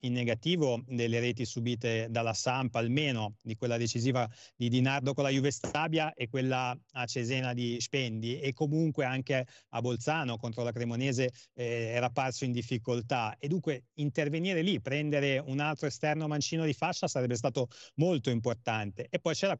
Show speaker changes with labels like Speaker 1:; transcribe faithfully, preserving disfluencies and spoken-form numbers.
Speaker 1: in negativo delle reti subite dalla Samp, almeno di quella decisiva di Di Nardo con la Juve Stabia e quella a Cesena di Spendi, e comunque anche a Bolzano contro la Cremonese eh, era parso in difficoltà, e dunque intervenire lì, prendere un altro esterno mancino di fascia sarebbe stato molto importante. E poi c'è la